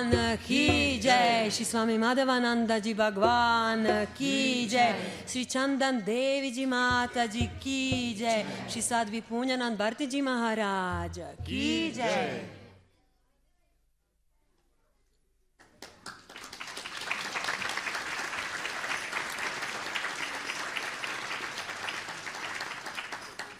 Bhagwan ki jai, Shri Swami Madhavananda ji Bhagwan ki jai, Shri Chandan Devi ji Mata ji ki jai, Shri Sadhvi Punyanand Bharti ji Maharaj ki jai.